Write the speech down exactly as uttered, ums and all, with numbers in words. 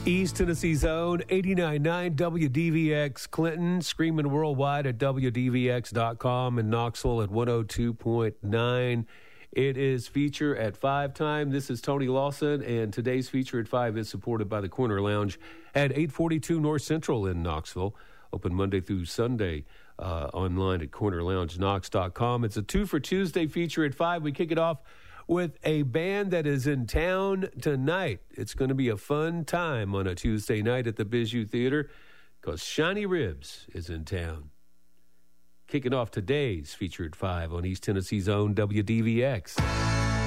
East Tennessee's own eighty-nine point nine W D V X Clinton, screaming worldwide at W D V X dot com, and Knoxville at one oh two point nine. It is feature at five time. This is Tony Lawson, and today's feature at five is supported by the Corner Lounge at eight forty-two North Central in Knoxville. Open Monday through Sunday uh, online at corner lounge knox dot com. It's a two for Tuesday feature at five. We kick it off with a band that is in town tonight. It's going to be a fun time on a Tuesday night at the Bijou Theater because Shiny Ribs is in town. Kicking off today's feature at five on East Tennessee's own W D V X.